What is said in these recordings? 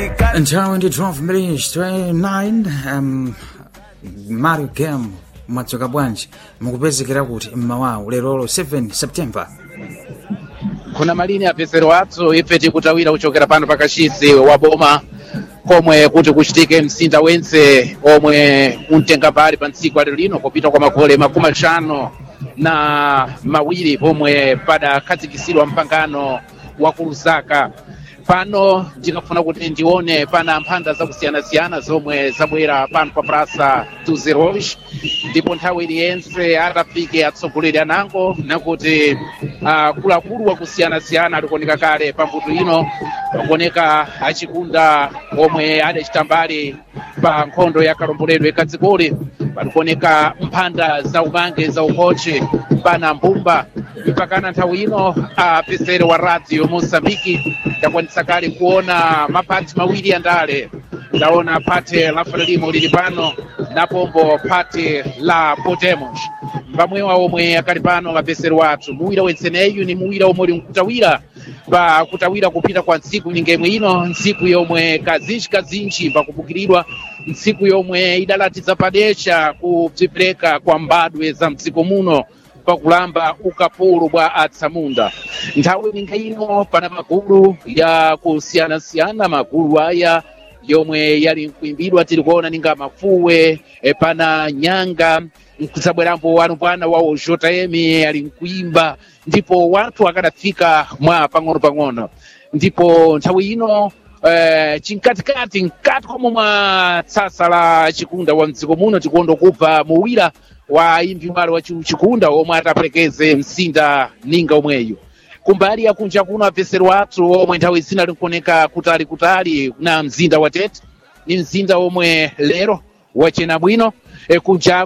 Nthawi ndi 12 minutes to 9. Mario Game mwadzuka bwanji mukupezekera kuti mmawawu lerolo 7 September. Kuna malini apezero athu ife tikutawira kuchokera pano pakachisi wa boma komwe kuti kuchitike msinda wense omwe untenga pali pa ntsiku alero lino kupita kwa magole 52 pomwe padakhazikitsidwa mpangano wa ku Lusaka. Pano ndikafuna kuti ndione pana mphanda zakusiyana-siyana zomwe zabwera pano pa Praça dos Heróis, ndipo nthawi iliyense atafike atsogoleri anango nakuti akuluakulu wakusiyana-siyana alikuoneka kale pambuto ino, pakuoneka achikunda omwe adachita mbali pa nkhondo ya kalomboledwe kadzikoli, palikuoneka mphanda za umange za ukoche pana mbumba mpakana nthawi ino apezere wa radio Mozambique yakwanitsa kale kuona mapati mawiri andale. Ndaona pati la Frelimo lili pano napombo pati la Podemos pamwewa omwe akali pano apezere wathu. Muwira wenseneyu ni muwira omwe uli nkutawira pa kutawira kupita kwa ntsiku nyingemwe ino, ntsiku yomwe kazinji pakubukiridwa, ntsiku yomwe idalatiza padesha kubzipereka kwa mbadwe za mdziko muno pakulamba ukapolo bwa atsamunda. Nthawi ninga ino pana magulu ya kusiyana-siyana, magulu aya yomwe yali nkuimbidwa tilikuona ninga mafuwe, pana nyanga nkuzabwerambo wanu bwana wawo Jotaemi ali nkuimba, ndipo watu akadafika mwa pang'ono ndipo nthawi ino chinkatikati nkati komwe mwa tsasa la chikunda wa mdziko muno tikuondo kubva muwira wa imvi mwalo wa chikunda omwe atapelekeze msinda ninga omweyo. Kumbali ya kunja kuno apezero wathu omwe nthawi zina likuoneka kutali na mzinda wa Tete, ni mzinda omwe lero wachena bwino kunja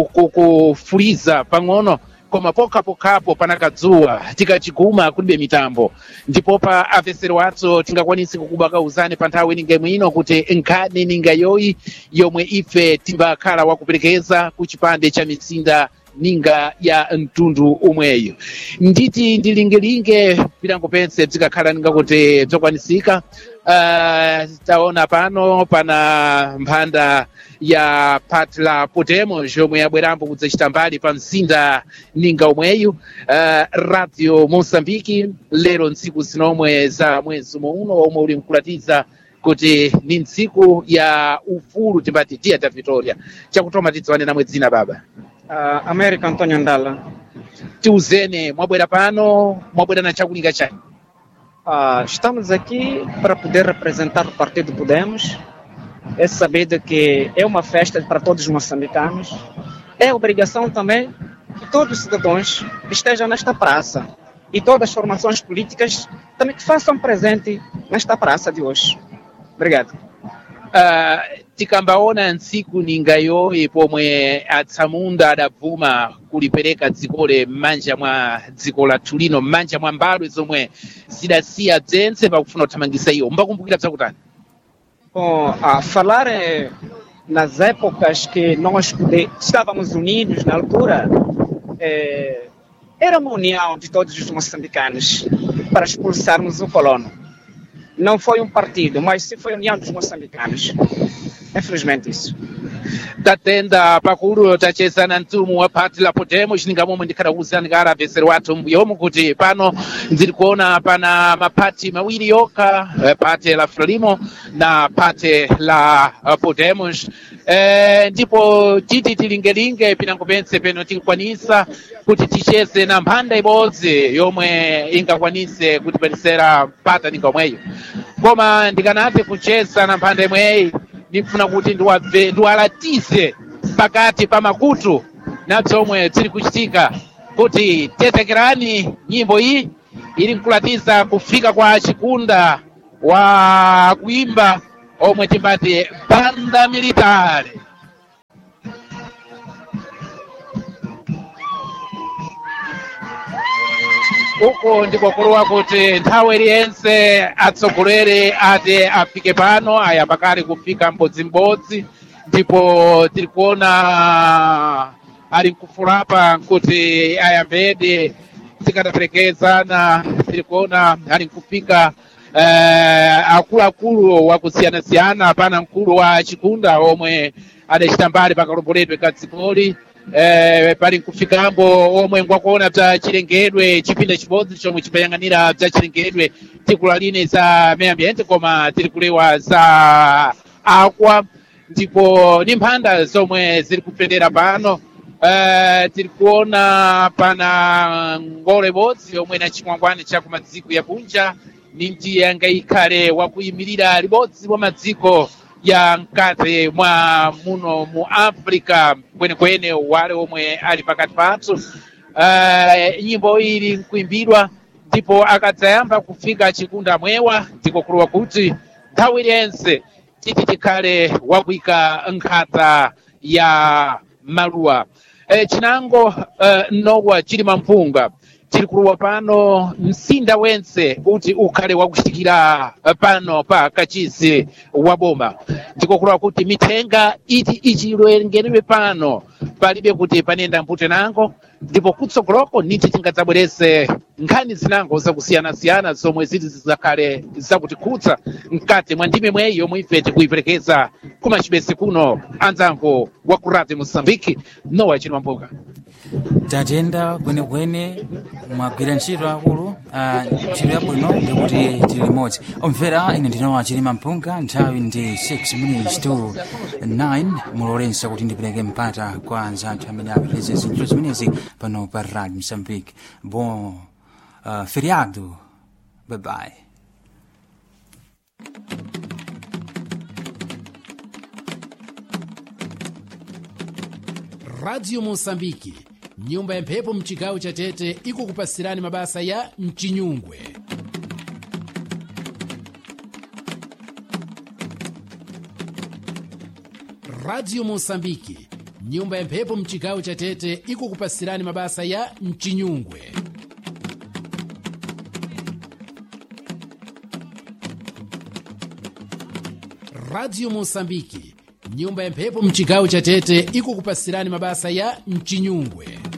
kufuliza pang'ono koma pokapo panakadzuwa tikachiguma kulibe mitambo, ndipo pa apezero wathu tingakwanisi kukubaka uzane pa nthawi ningemwe ino kuti nkhani ninga yoyi yomwe ife timbakhala wakuperekeza ku chipande cha mizinda ninga ya mtundu umweyo. Nditi ndilingelinge pilango pense bzikakhala ninga kuti bzokwanisika. Taona pano pana mphanda ya pati la Podemos yomwe yabwerambo kudzachita mbali pa mzinda ninga omweyu. Radio Mozambique lero ntsiku zinomwe za mwezi uno omwe uli nkulatiza kuti ni ntsiku ya ufulu timbati dia da Vitória. Chakutoma tidziwane namwe dzina baba. América Antônio Ndala. Tiuzene, mwabwera pano, mwabwera na chakulinga chani? Estamos aqui para poder representar o Partido Podemos. É sabido que é uma festa para todos os moçambicanos. É obrigação também que todos os cidadãos estejam nesta praça e todas as formações políticas também que façam presente nesta praça de hoje. Obrigado. Tikambaona ntsiku ningayoyi pomwe atsamunda adabvuma kulipereka dzikole m'manja mwa dziko lathu lino, m'manja mwa mbadwe zomwe zidasiya dzense pakufuna kuthamangisa iyo, mbakumbukira bzakutani? Bom, a falar nas épocas que nós estávamos unidos na altura, era uma união de todos os moçambicanos para expulsarmos o colono. Não foi um partido, mas sim foi a união dos moçambicanos. Infelizmente isso. Tatenda pakulu tacheza na mtumu wa pati la Podemos ninga momwe ndikhalauza ngara apezero wathu mbuyomu kuti pano ndiri kuona pana mapati mawiri yoka, pati la Frelimo na pati la Podemos. Ndipo titi tilingelinge pinango pense peno tinkwanisa kuti ticheze na mphanda ibodzi yomwe ingakwanise kutipatisera pata ninga omweyo. Koma ndikanati kucheza na mphanda imweyi ndifuna kuti ndiwalatize pakati pa makutu na zomwe ziri kuchitika kuti tetekerani nyimbo iyi ili nkulatiza kufika kwa chikunda wa kuimba omwe timbati banda militare. Uko ndiko kulowa kuti nthawi iliyense atsogoleri ati afike pano ayambakali kufika m'bodzimbodzi, ndipo tiri kuona ali nkufulapa kuti ayambedi tikadaperekezana, tiri kuona ali nkufika akuluakulu wakusiyana-siyana pana mkulu wa chikunda omwe adacita mbali pakalomboledwe ka dzikoli pali nkufikambo omwe ngwakuona bza chilengedwe chipinda chibodzi chomwe chipayang'anira bza chilengedwe tikula line za meya ambiente koma tiri kulewa za akwa ndipo ni mphanda zomwe ziri kupendera pano tiri kuona pana ngolo ibodzi yomwe na chimwangwane cha kumadziko ya kunja ni ndiye angayikhale wakuyimirira libodzi mwa madziko ya mkati mwa muno mu Africa kwenekwene wale omwe ali pakati pathu. Nyimbo ili nkuimbidwa ndipo akadzayamba kufika chikunda mwewa ndiko kulowa kuti nthawi iliyonse titi tikhale wakuika nkhata ya maluwa. Chinango nowa chili mampunga tiri kulowa pano msinda wense kuti ukhale wakushikira pano pa kachisi wa boma ndiko kulowa kuti mithenga iti ichilengeredwe pano palibe kuti panenda mpute nango ndipo kutsogoloko niti tingadzabwerese nkhani zinango zakusiyana-siyana zomwe ziti zizakhale zakutikhudza mkati mwa ndime mweyi yomwe ife tikuyiperekeza kumachibesi kuno anzango wa ku Radio Mosambiki Nowa chili mampunga. Tatenda kwenekwene mwagwira ntchito akulu ntchito yabwino ndikuti tili limodzi omvera. Ine ndinowa chili mampunga nthawi ndi 6 minutes to 9 mulolensa kuti ndipereke mpata kwa anzathu amene apitirize zintchito zimenezi pano pa Radio Mosambiki. Bon feriado, bye bye. Radio Mosambiki, nyumba ya mphepo mchigawo cha Tete ikukupasirani mabasa ya mchinyungwe. Radio Mosambiki, nyumba ya mphepo mchigawo cha Tete ikukupasirani mabasa ya mchinyungwe. Radio Mosambiki, nyumba ya mphepo mchigawo cha Tete ikukupasirani mabasa ya mchinyungwe.